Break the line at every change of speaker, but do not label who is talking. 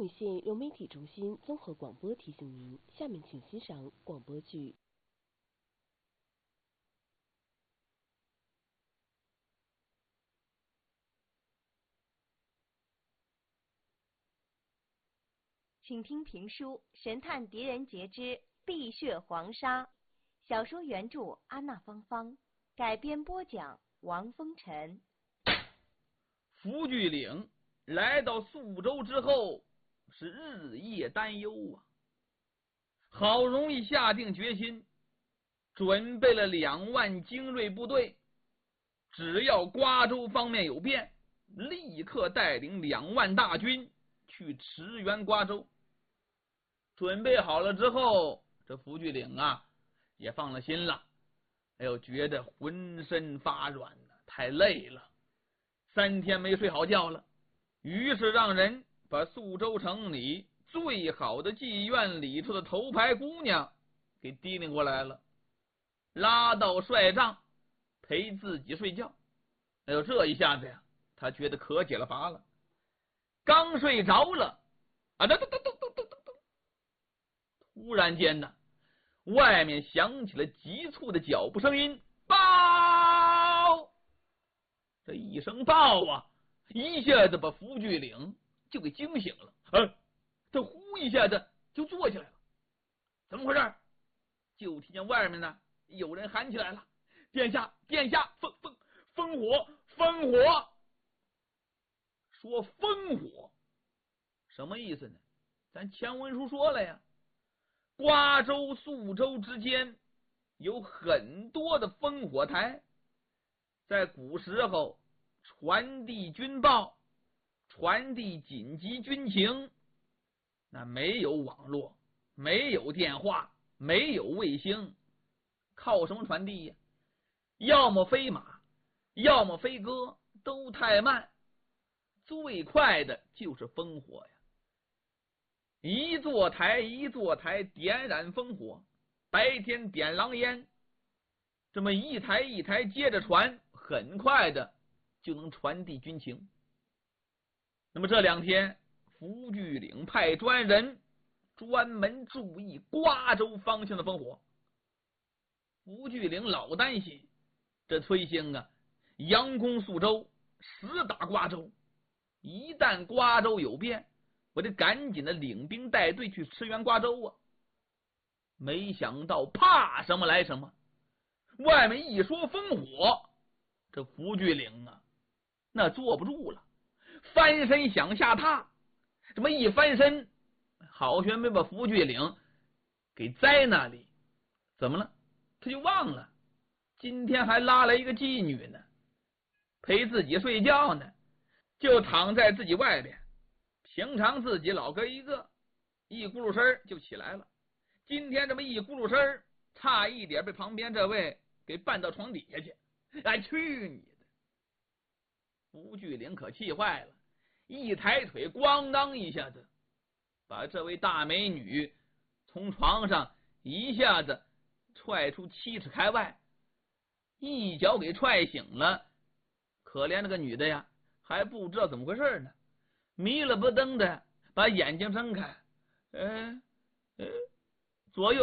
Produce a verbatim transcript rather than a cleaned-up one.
禹县融媒体中心综合广播提醒您，下面请欣赏广播剧。
请听评书《神探狄仁杰之碧血黄沙》，小说原著安娜芳芳，改编播讲王风尘。
福聚岭来到宿州之后，是日夜担忧啊，好容易下定决心，准备了两万精锐部队，只要瓜州方面有变，立刻带领两万大军去驰援瓜州。准备好了之后，这福聚岭啊也放了心了，哎呦，觉得浑身发软呢，太累了，三天没睡好觉了，于是让人把宿州城里最好的妓院里头的头牌姑娘给提领过来了，拉到帅帐陪自己睡觉。哎呦，这一下子呀，他觉得可解了乏了。刚睡着了啊，噔噔噔噔噔噔噔噔，突然间呢，外面响起了急促的脚步声音，报！这一声报啊，一下子把福聚岭就给惊醒了。啊，他呼一下子就坐起来了。怎么回事？就听见外面呢有人喊起来了：“殿下，殿下，烽烽烽火，烽火！”说烽火什么意思呢？咱前文书说了呀，瓜州、宿州之间有很多的烽火台，在古时候传递军报、传递紧急军情，那没有网络，没有电话，没有卫星，靠什么传递呀？要么飞马，要么飞鸽，都太慢，最快的就是烽火呀。一座台一座台点燃烽火，白天点狼烟，这么一台一台接着传，很快的就能传递军情。那么这两天福聚岭派专人专门注意瓜州方向的烽火。福聚岭老担心这崔兴啊佯攻宿州，实打瓜州，一旦瓜州有变，我得赶紧的领兵带队去驰援瓜州啊！没想到怕什么来什么，外面一说烽火，这福聚岭啊那坐不住了，翻身想下榻，这么一翻身，好悬没把福聚岭给栽那里。怎么了？他就忘了今天还拉来一个妓女呢，陪自己睡觉呢，就躺在自己外边。平常自己老哥一个，一咕噜声就起来了，今天这么一咕噜声，差一点被旁边这位给绊到床底下去。哎，去你的！福聚岭可气坏了，一抬腿，咣当一下子把这位大美女从床上一下子踹出七尺开外，一脚给踹醒了。可怜那个女的呀，还不知道怎么回事呢，迷了不瞪的把眼睛睁开，哎哎，左右